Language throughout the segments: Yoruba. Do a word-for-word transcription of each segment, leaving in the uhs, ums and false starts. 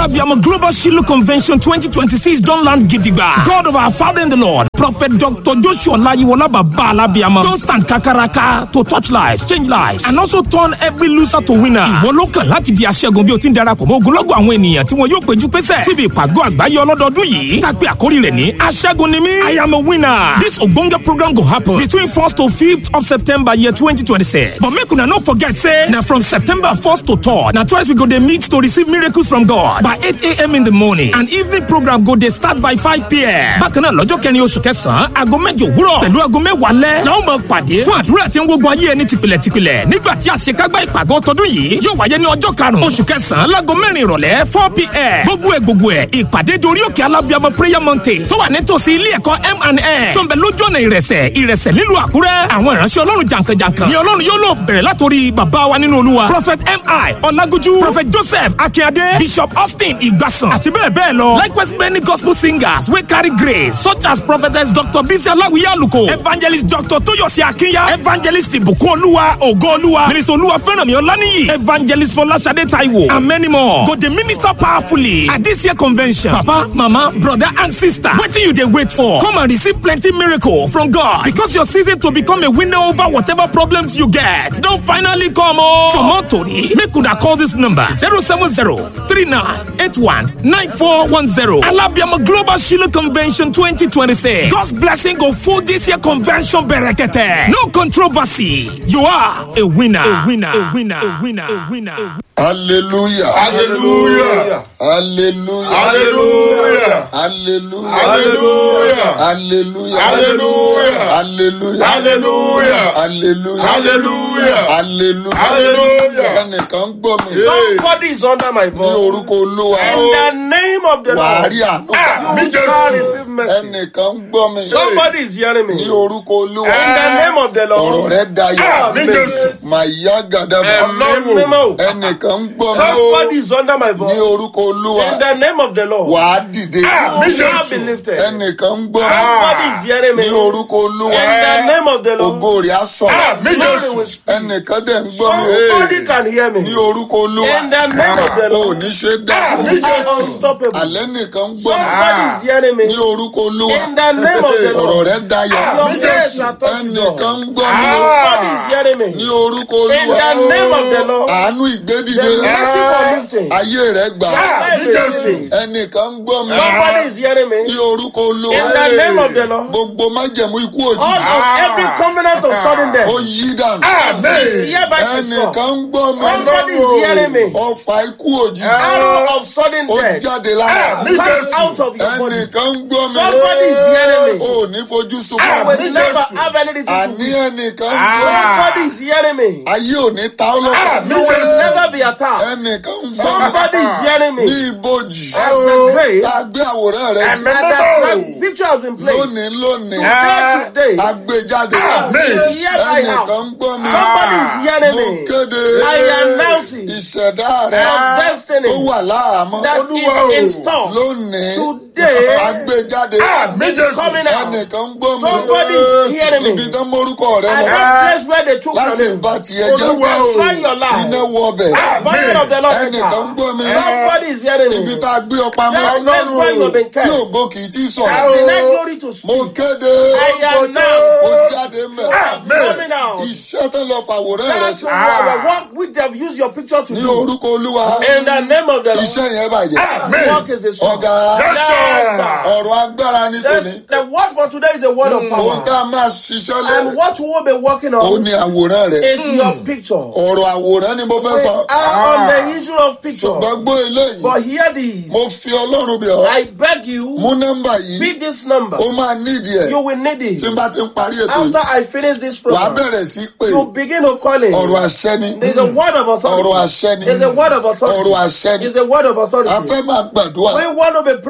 Alabiamo Global Shiloh Convention twenty twenty-six don land gidigba. God of our Father in the Lord, Prophet Doctor Joshua Olayiwola Baba Alabiamo, don stand kakaraka to touch lives, change lives, and also turn every loser to winner. Ìwọ ló kàn láti di aṣẹ́gun bí o ti ń darapọ̀ mọ́ ogunlọ́gọ̀ àwọn ènìyàn tí wọn yóò péjú pésẹ̀ síbi ìpàgọ́ àgbáyé ọlọ́dọọdún yìí. Tàpé àkórí rẹ̀ ní aṣẹ́gun ni mí. I am a winner. This ogbonge program go happen between first to fifth of September year twenty twenty-six. But make una no forget say na from September first to third na twice we go dey meet to receive miracles from God by eight a.m. in the morning, and evening program go dey start by five p.m. Bákan náà lọ́jọ́ kẹrin oṣù kẹsàn-án aago mẹ́jọ òwúrọ̀ pẹ̀lú aago mẹ́wàá lẹ́ la ó máa pàdé fún àdúrà tí ń gbogbo ayé ẹni tìpìlẹ̀tìpìlẹ̀ nígbà tí àṣekágbá ìpàgọ́ tọdún yìí yóò wáyé ní ọjọ́ karùn-ún oṣù kẹsàn-án láago mẹ́rin ìrọ̀lẹ́ four p.m. gbogbo ẹ̀ gbogbo ẹ̀ ìpàdé dorí òkè Alábíàmọ prayer mountain tó wà nítòsí ilé ẹ̀kọ́ M and N tó ń bẹ lójú ọ̀nà ìrẹsẹ̀ ìrẹsẹ̀ nílùú Àkúrẹ́. Àwọn ìránṣẹ́ Ọlọ́run jàǹkànjàǹkàn ni Ọlọ́run yóò lò bẹ̀rẹ̀ látòrí bàbá wa nínú Olúwa Prophet M I Ọlágúnjú, Prophet Joseph Akínyadé, Bishop Austin Ìgbàsàn àti bẹ́ẹ̀ bẹ́ẹ̀ lọ. Likewise many gospel singers wey carry grace such as Prophetess Doctor Bisi Aláwìyé Àlùkò, Evangelist Doctor Tóyọ̀sí Akínyà, Evangelist Ìbùkún Olúwa, Ògo Olúwa, Minister Olúwa Fẹ́rànmí Ọláníyì, Evangelist Fọláṣadé Táíwò, and many more go dey minister powerfully at this year convention. Papa, mama, brother and sister, wetin you dey wait for? Come and receive plenty miracle from God because your season to become a winner over whatever problems you get don finally come o. For more tori, make una call this number zero seven zero three nine eight one nine four one zero. Alabiamo Global Shiloh Convention twenty twenty-six. God's blessing go full this year convention berekete. No controversy. You are a winner. A winner. A winner. A winner. A winner. Hallelujah. Hallelujah. Hallelujah. Hallelujah. Hallelujah. Hallelujah. Hallelujah. Hallelujah. Hallelujah. Hallelujah. Hallelujah. Hallelujah. Hallelujah. Hallelujah. Ẹnìkan gbọ́ mi. Somebody is under my Ní voice. orúkọ Olúwa. In the name of the Wàá Lord, rí àánú. you shall receive mercy. Ẹnìkan gbọ́ mi. Somebody is hearing me. Ní orúkọ Olúwa. In the name of the Ọ̀rọ̀ Lord, rẹ̀ dayọ̀. Amen. Màyá gàdàbà. Amen. Ẹnìkan gbọ́ mi. Somebody is under my Ní voice. orúkọ Olúwa. In the name of the Lord, Wàá dìde. you shall be lifted. Ẹnìkan gbọ́ mi. Somebody is hearing me. Ní In orúkọ Olúwa. the name of the Lord, Ògo rẹ̀ á sọ̀rọ̀. glory will speak. Ẹnìkan dẹ̀ ń gbọ́ mi. Somebody can hear me. Ní orúkọ Olúwa. In the name of the O ò Lord, ní ṣe dá. you are unstoppable. Àlẹ́ nìkan ń gbọ́ mi. Somebody is hearing me. Ní orúkọ Olúwa. In the name of the Ọ̀rọ̀ Lord, rẹ̀ dayọ̀. your grace shall touch you. Ẹnìkan ń gbọ́ mi. Somebody is hearing me. Ní orúkọ In Olúwa. the name of the Lord, Àánú ìgbédìde. the mercy for lifting. Ayé rẹ̀ gbà. Life is saving. Ẹnìkan ń gbọ́ mi. Somebody is hearing me. Ní orúkọ Olúwa. In the name of the Lord, Gbogbo májẹ̀mú ikú all òjijì. of every covenant of sudden death Ó yí dànù. is hereby dissolved. Ẹnìkan ń gbọ́ mi. Somebody is hearing me. Ọfà ikú òjijì. Arrow of sudden Ó death jáde lára. comes out of your body. Ẹnìkan ń gbọ́ mi. Somebody is hearing me. O ò ní fojú I sunkún. will never have anything to Àní do. ẹnìkan ń gbọ́ mi. Somebody is hearing me. Ayé ò ní ta ọ́ lọ́fà. You will never be attacked. Ẹnìkan ń gbọ́ mi. Somebody is hearing me. Ní ibojì. As a grave, Tá a gbé àwòrán rẹ̀ and sí. that picture has been placed. Lónìí lónìí. Today, today, A gbé jáde. is hereby Ẹnìkan house. ń gbọ́ mi. Somebody is hearing Mo me. kéde. I announce it. Ìṣẹ̀dá rẹ̀ Your destiny ó wà láàmú. that is in store Lónìí. today A gbé jáde. is coming out. Ẹnìkan ń gbọ́ mi. Somebody is hearing Ibi me. tán mórúkọ rẹ̀ And lọ. that place where they took your Láti name, bá tiẹ̀ jẹ́. destroy your Iná life. wọ ọbẹ̀. Fire of the Lord take Ẹnìkan ń out. gbọ́ mi. Somebody is hearing Ibi me. tá a gbé ọ pamọ́. That place where you have been Tí kept. ògo kì í tí ì I sọ̀rọ̀. deny glory to Mo speak. kéde. I announce. Ó jáde mẹ́. Coming out. Iṣẹ́ tó lọ fàwòrán rẹ̀ That's sí. the work which they have used your picture to Ní do. orúkọ Olúwa. In the name of the Lord. Iṣẹ́ yẹn bàjẹ́. The work is a song. Ọ̀gá. Yes, sir. Ọ̀rọ̀ agbára ní tòní. This- The word for today is a word of Ohun power. tá a máa ṣiṣẹ́ lé. And what we will be working Ó on ní àwòrán rẹ̀. is your picture. Ọ̀rọ̀ àwòrán ni mo fẹ́ We sọ. are on the issue of picture. Ṣùgbọ́n gbọ́ eléyìí. But hear this. Mo fi Ọlọ́run bẹ̀ ọ́. I beg you, Mú nọ́mbà yìí. beat this number. Ó máa nídìí ẹ̀. You will need it. Tí n bá ti ń parí ètò After yìí. I finish this Wàá program, bẹ̀rẹ̀ sí pé you begin to call it. ọ̀rọ̀ àṣẹ ni. There's a word of authority. Ọ̀rọ̀ àṣẹ ni. There's a word of authority. Ọ̀rọ̀ àṣẹ ni. There's a word of authority. A fẹ́ máa gbàdúrà We want to be praying fún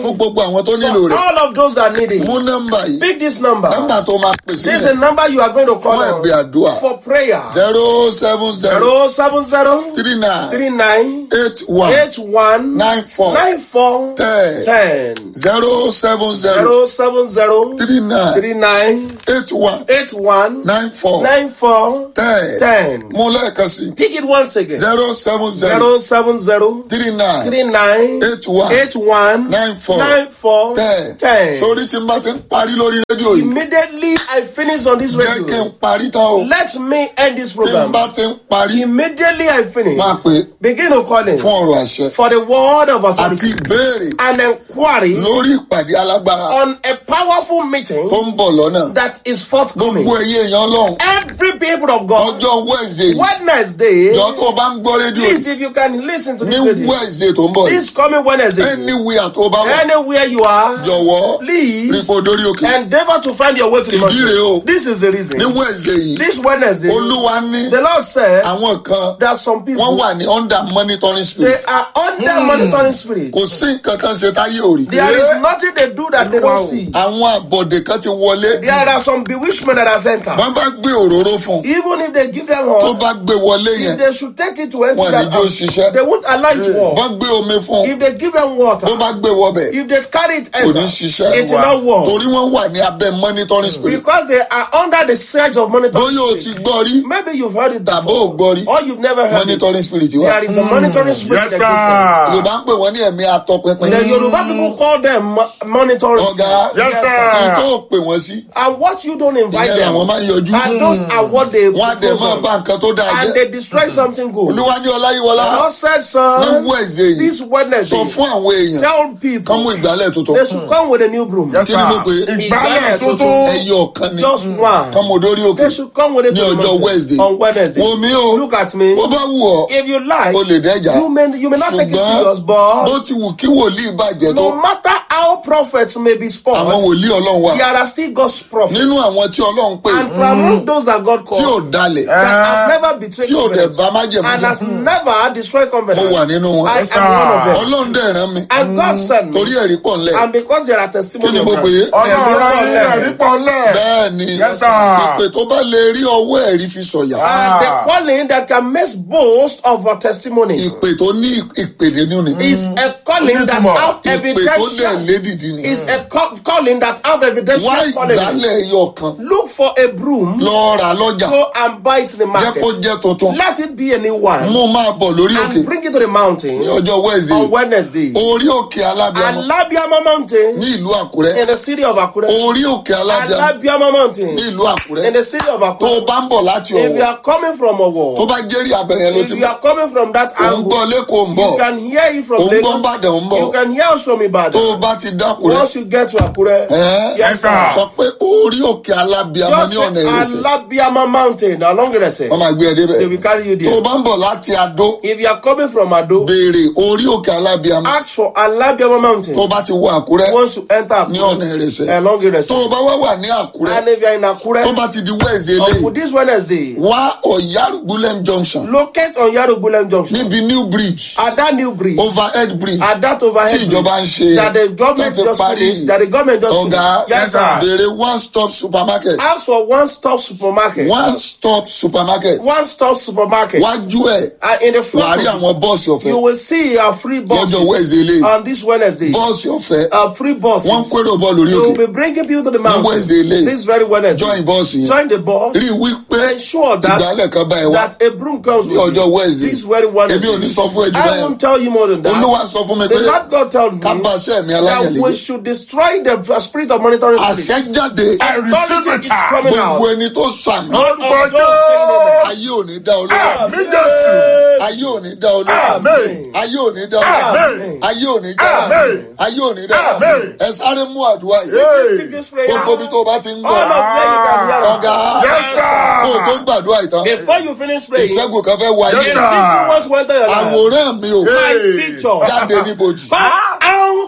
fún gbogbo àwọn tó nílò For rẹ̀. all of those that need it. Mú nọ́mbà yìí. Pick this number. Nọ́mbà tó máa pè This is the sílẹ̀ number you are going to call fún on ẹ̀bẹ̀ àdúrà. for prayer. zero seven zero Zero seven zero three nine three nine eight one eight one nine four nine four ten ten. zero seven zero Zero seven zero three nine three nine eight one eight one nine four nine four ten. ten. Mú lẹ́ẹ̀kan sí Pick it once again. zero seven zero Zero seven zero three nine three nine eight one eight one nine four nine four ten. ten. Sórí tí n bá ti ń parí lórí rédíò yìí, Immediately I finish on this jẹ́ kí n radio. parí tán o. Let me end this Tí n program. bá ti ń parí, Immediately I finish. máa pè Begin to call in fún ọ̀rọ̀ àṣẹ for the word of àti authority ìbéèrè and inquiry lórí ìpàdé alágbára on a powerful meeting tó ń bọ̀ lọ́nà. that is forthcoming. Gbogbo ẹ̀yin èèyàn Ọlọ́run, Every people of God, ọjọ́ Wednesday yìí, Wednesday, jọ tó o bá ń gbọ́ rédíò please yìí if you can listen to ní this radio, Wednesday tó ń bọ̀ yìí, this coming Wednesday, anywhere tó o bá wà, anywhere you are, jọ̀wọ́ rí please kó dórí òkè. endeavor to find your way to the Ìdí rèé o. mountain. This is the reason. Ní Wednesday yìí, This Wednesday, Olúwa ní the Lord said àwọn kan that some people wọ́n wà ní under monitoring they spirit. are under monitoring spirit. Kò sí nǹkan kan ṣe táyé ò rí. There is nothing they do that they don't see. Àwọn àbọ̀dè kan ti wọlé. There are some bewitchment that has entered. Wọ́n bá gbé òróró fún un. Even if they give them Tó all, bá gbé wọlé if yẹn, they should take it to enter wọ́n ní that jó house, ṣiṣẹ́. they won't allow it to work. Wọ́n gbé omi fún un. If they give them water, Tó bá gbé wọbẹ̀, if they carry it kò ní enter, ṣiṣẹ́. it will not work. Torí wọ́n wà ní abẹ́ monitoring spirit. Because they are under the surge of monitoring Bóyá o ti spirit. gbọ́ rí Maybe you've heard it tàbí ò before, gbọ́ rí. or you've never heard it. Monitoring spirit wà. There is a monitoring spirit Yes, that sir. exists. Yorùbá ń pè wọ́n ní ẹ̀mí atọpinpin. The Yoruba people call them mo- monitoring Ọ̀gá, spirit. Yes, ní sir. tó pè wọ́n sí, And what you don't invite ìyẹn them, làwọn máa ń yọjú. and those are what they Wọ́n á dẹ̀ propose máa on. bá nǹkan tó dáa And jẹ́. they destroy something good. Olúwa ní Ọláyíwọlá The Lord said, ní son, Wednesday yìí, this Wednesday, sọ fún àwọn èèyàn tell kán people mú ìgbálẹ̀ tuntun. they should come with a new broom. Yes, Kí ni mo sir. pè é? Ìgbálẹ̀ tuntun. Ẹyọ ọ̀kan ni. Just one. Kán mo dórí òkè. They should come with it Ní to the ọjọ́ mountain Wednesday. on Wednesday. Wo mi o, Look at me. bó bá wù ọ́, If you like, o lè dẹ́jà. you may you may not take it Ṣùgbọ́n serious, but bó ti wù kí wòlíì bàjẹ́ tó, no matter how prophets may be àwọn spoiled, wòlíì Ọlọ́run wà. there are still God's prophets. Nínú àwọn tí Ọlọ́run pè And from among those that God tí ò called, dalẹ̀, that has never betrayed tí ò dẹ̀ covenant bá májẹ̀mú and has jẹ́, never destroyed mo covenant, wà nínú wọn. I Yes, am one of them. Ọlọ́run dẹ̀ rán mi And God sent me. torí ẹ̀rí pọ̀ ńlẹ̀. And because there are Kí testimonies ni of mo that, pè é? Ọlọ́run ayé ẹ̀rí pọ̀ lẹ̀. Bẹ́ẹ̀ ni Yes, sir. ìpè tó bá lè rí ọwọ́ ẹ̀rí fi sọ̀yà. and the calling that can make boast of a testimony Ìpè tó ní ìpè nínú ni. is a calling that Onítumọ̀. have Ìpè tó dẹ̀ evidential lédìdí ni. is a ca- calling that have evidential Wá calling. ìgbálẹ̀ ẹyọ kan Look for a broom, lọ rà lọ́jà. go and buy it in the Jẹ́ market. kó jẹ́ tuntun. Let it be a new one Mo máa bọ̀ lórí òkè and bring it to the mountain ní ọjọ́ Wednesday. on Wednesday. Orí òkè Alábíàmọ́ Alabiama Mountain ní ìlú Àkúrẹ́. in the city of Akure. Orí òkè Alábíàmọ́ Alabiama Mountain ní ìlú Àkúrẹ́. in the city of Tó o Akure. bá ń bọ̀ láti If you Ọ̀wọ̀, are coming from tó Owo, bá jẹ́rìí abẹ̀yẹn ló if ti you bọ̀. are coming from that Ò ń angle, gbọ́ lẹ́kọ̀ọ́ ń bọ̀. you can hear it from Ò ń gbọ́ Lagos. Ìbàdàn ń bọ̀. You can hear us from Tó o Ibadan. bá ti dákúrẹ́, Once you get to Akure, ẹ́ yes, sir. sọ pé orí òkè Alábíàmọ́ Just ní ọ̀nà say Ìrẹsẹ̀. Alabiama Mountain along the Rese. Wọ́n máa gbé ẹ They débẹ̀. will carry you Tó o there. bá ń bọ̀ láti Adó, If you are coming from Ado, béèrè orí òkè Alábíàmọ́. ask for Alabiama Mountain. Tó o bá ti wọ Àkúrẹ́ Once you enter ní Akure, ọ̀nà Ìrẹsẹ̀. along the Rese. Tó o bá wá wà ní Àkúrẹ́, And if you are in tó Akure, bá ti di Wednesday on lẹ́yìn, this Wednesday, wá Ọ̀yárùgbúlẹ̀m junction locate on Yarugulem Junction níbi new bridge at that new bridge, overhead bridge at that tí overhead ìjọba ń bridge ṣe that the government láti just parí. finished, that the government just Ọ̀gá, finished. Yes, sir. béèrè one stop supermarket. Ask for one stop supermarket. One stop supermarket. One stop supermarket. Wájú ẹ̀ And in the wàá front rí of it, àwọn bọ́ọ̀sì you ọ̀fẹ́ will see our free buses lọ́jọ́ Wednesday lẹ́yìn. on this Wednesday. Bọ́ọ̀sì ọ̀fẹ́ Our free buses. wọ́n ń kérò bọ́ lórí You will òkè be bringing people to the ní Wednesday mountain lẹ́yìn. this very Wednesday. Join bọ́ọ̀sì yẹn. Join the bus. Rí i wípé Ensure that ìgbálẹ̀ kan bá ẹ wá that a broom comes ní with ọjọ́ you. Wednesday. This very Wednesday. Èmi ò ní sọ fún ẹ jù I báyẹn. won't tell you more than that. Olúwa sọ fún mi The pé Lord God told me ká bá iṣẹ́ mi that aláyẹ̀lẹ̀ we jẹ́. should destroy the spirit of monitoring spirit. Àṣẹ jáde. I receive Authority it. is coming Gbogbo out. ẹni tó sàmì. Lórúkọ Don't say amen. Ayé ò ní dá olóòrùn. Mi Jésù. Ayé ò ní dá olóòrùn. Amen. Ayé ò ní dá olóòrùn. Amen. Ayé ò ní dá olóòrùn. Amen. Ayé ò ní dá olóòrùn. Amen. Ẹ sáré mú àdúrà yìí. Hey. Keep this prayer. Gbogbo ibi tó o bá ti ń All gbọ́. of them you can hear us. Ọ̀gá Yes, sir. kó o tó gbàdúrà ìtàn. Before you finish praying, Ìṣẹ́gun kan fẹ́ wáyé. Yes, if sir. you want to enter your life, Àwòrán mi ò my Hey. picture jáde níbojì. come out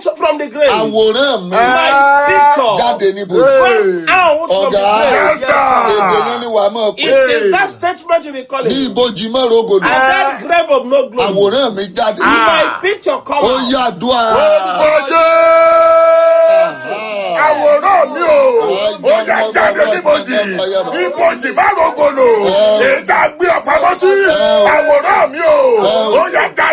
out from the grave. Àwòrán mi My picture jáde níbo. went out from the Ọ̀gá. grave. Yes, sir. Èdè yẹn ni wàá mọ̀ It pé is that statement you be calling. ní And ibojì mọ́rọ̀gòdò. that grave of no glory. Àwòrán mi jáde. My picture come Ó out. yá àdúrà. Orúkọ Jésù. Àwòrán mi o. Ó yá jáde níbojì. Ibojì má rògbòlò. Èyí tá a gbé ọ̀pamọ́ sí. Àwòrán mi o. Ó yá jáde.